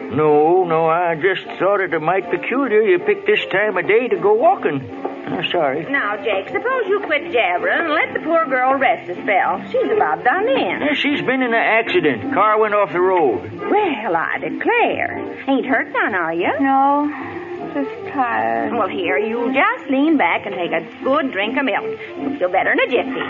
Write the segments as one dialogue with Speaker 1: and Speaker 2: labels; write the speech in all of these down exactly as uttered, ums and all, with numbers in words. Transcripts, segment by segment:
Speaker 1: No, no, I just thought it might peculiar you picked this time of day to go walking. I'm sorry.
Speaker 2: Now, Jake, suppose you quit jabbering and let the poor girl rest a spell. She's about done in.
Speaker 1: Yeah, she's been in an accident. Car went off the road.
Speaker 2: Well, I declare. Ain't hurt none, are you?
Speaker 3: No, just tired.
Speaker 2: Well, here, you just lean back and take a good drink of milk. You'll feel better in a jiffy.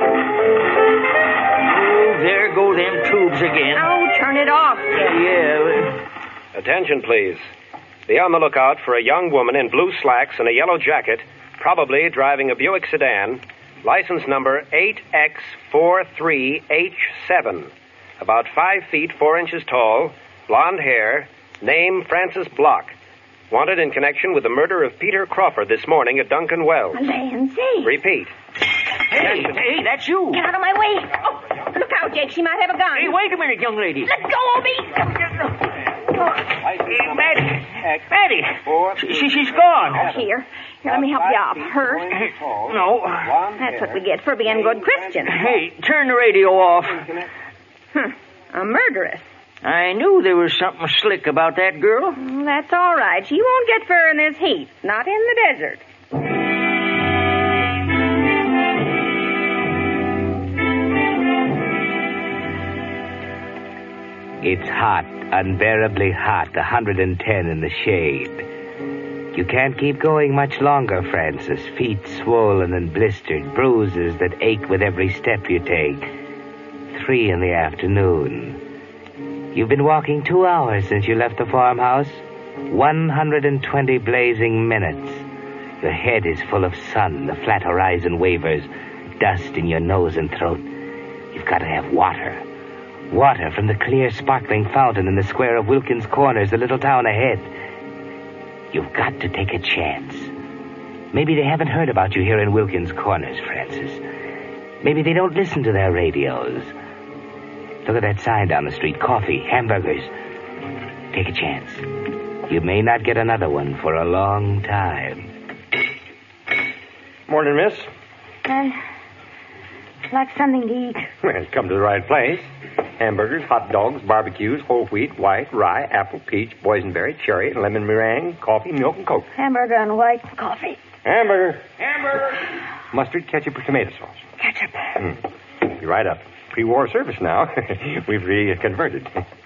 Speaker 1: Oh, there go them tubes again.
Speaker 2: Oh, turn it off, Jake.
Speaker 1: Yeah.
Speaker 4: Attention, please. Be on the lookout for a young woman in blue slacks and a yellow jacket, probably driving a Buick sedan, license number eight X four three H seven, about five feet four inches tall, blonde hair, name Frances Block. Wanted in connection with the murder of Peter Crawford this morning at Duncan Wells.
Speaker 2: Lancy.
Speaker 4: Repeat.
Speaker 1: Hey, hey, that's you.
Speaker 2: Get out of my way. Oh, look out, Jake. She might have a gun.
Speaker 1: Hey, wait a minute, young lady.
Speaker 2: Let go of me.
Speaker 1: Hey, Maddie. Maddie. She, she's gone.
Speaker 2: Here. Here, let me help you out. Hurt?
Speaker 1: No.
Speaker 2: That's what we get for being good Christians.
Speaker 1: Hey, turn the radio off.
Speaker 2: Huh. A murderess.
Speaker 1: I knew there was something slick about that girl.
Speaker 2: Well, that's all right. She won't get fur in this heat. Not in the desert.
Speaker 5: It's hot, unbearably hot, one hundred ten in the shade. You can't keep going much longer, Francis. Feet swollen and blistered, bruises that ache with every step you take. Three in the afternoon. You've been walking two hours since you left the farmhouse. one hundred twenty blazing minutes. Your head is full of sun. The flat horizon wavers. Dust in your nose and throat. You've got to have water. Water from the clear, sparkling fountain in the square of Wilkins Corners, the little town ahead. You've got to take a chance. Maybe they haven't heard about you here in Wilkins Corners, Francis. Maybe they don't listen to their radios. Look at that sign down the street. Coffee, hamburgers. Take a chance. You may not get another one for a long time.
Speaker 4: Morning, miss.
Speaker 3: I'd like something to eat.
Speaker 4: Well, you come to the right place. Hamburgers, hot dogs, barbecues, whole wheat, white, rye, apple, peach, boysenberry, cherry, lemon meringue, coffee, milk, and Coke.
Speaker 3: Hamburger and white coffee.
Speaker 4: Hamburger.
Speaker 1: Hamburger.
Speaker 4: Mustard, ketchup, or tomato sauce?
Speaker 3: Ketchup.
Speaker 4: Mm. Be right up. Pre-war service now. We've reconverted.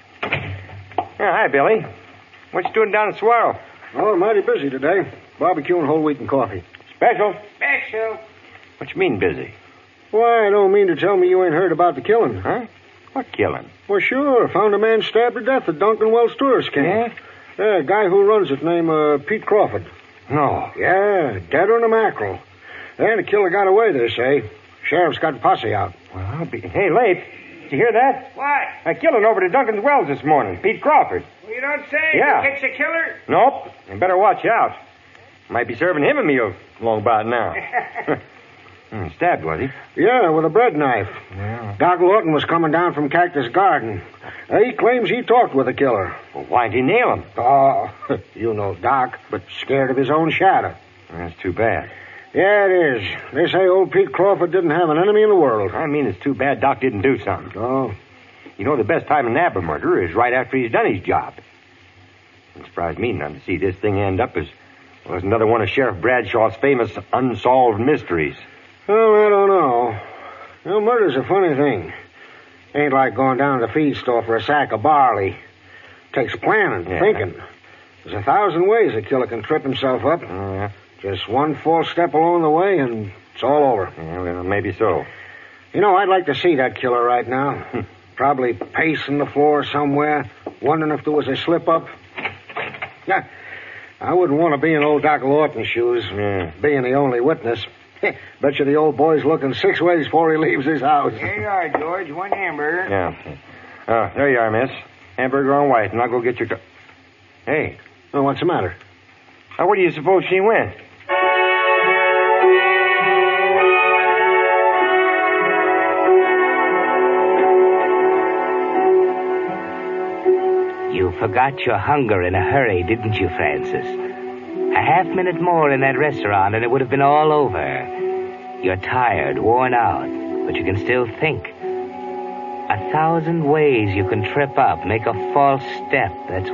Speaker 4: Yeah, hi, Billy. What you doing down at Swirl?
Speaker 6: Oh, mighty busy today. Barbecue and whole wheat and coffee.
Speaker 4: Special.
Speaker 1: Special.
Speaker 4: What you mean busy?
Speaker 6: Why, I don't mean to tell me you ain't heard about the killing.
Speaker 4: Huh? What killing?
Speaker 6: Well, sure. Found a man stabbed to death at Duncan Wells tourist camp.
Speaker 4: Yeah?
Speaker 6: Yeah, a guy who runs it named uh, Pete Crawford.
Speaker 4: No.
Speaker 6: Yeah, deader than a mackerel. And the killer got away, they say. Sheriff's got posse out.
Speaker 4: Well, I'll be... Hey, Leif, did you hear that?
Speaker 1: What?
Speaker 4: A killing over to Duncan's Wells this morning. Pete Crawford.
Speaker 1: Well, you don't say.
Speaker 4: Yeah.
Speaker 1: You catch a killer?
Speaker 4: Nope. You better watch out. Might be serving him a meal along about now. Hmm, stabbed, was he?
Speaker 6: Yeah, with a bread knife.
Speaker 4: Yeah.
Speaker 6: Doc Lawton was coming down from Cactus Garden. Uh, he claims he talked with the killer.
Speaker 4: Well, why'd he nail him?
Speaker 6: Oh, you know Doc, but scared of his own shadow.
Speaker 4: That's too bad.
Speaker 6: Yeah, it is. They say old Pete Crawford didn't have an enemy in the world.
Speaker 4: I mean, it's too bad Doc didn't do something.
Speaker 6: Oh.
Speaker 4: You know, the best time to nab a murderer is right after he's done his job. It surprised me none to see this thing end up as, well, as another one of Sheriff Bradshaw's famous unsolved mysteries.
Speaker 6: Well, I don't know. You know, murder's a funny thing. Ain't like going down to the feed store for a sack of barley. Takes planning,
Speaker 4: Yeah.
Speaker 6: thinking. There's a thousand ways a killer can trip himself up.
Speaker 4: Oh, yeah?
Speaker 6: Just one false step along the way, and it's all over.
Speaker 4: Yeah, well, maybe so.
Speaker 6: You know, I'd like to see that killer right now. Probably pacing the floor somewhere, wondering if there was a slip-up. Yeah, I wouldn't want to be in old Doc Lawton's shoes,
Speaker 4: Yeah.
Speaker 6: being the only witness. Bet you the old boy's looking six ways before he leaves his house.
Speaker 1: Here you are, George. One hamburger.
Speaker 4: Yeah. Oh, there you are, miss. Hamburger on white, and I'll go get your... Co- hey.
Speaker 6: Well, what's the matter?
Speaker 4: Now, where do you suppose she went?
Speaker 5: You forgot your hunger in a hurry, didn't you, Francis? A half minute more in that restaurant and it would have been all over. You're tired, worn out, but you can still think. A thousand ways you can trip up, make a false step. That's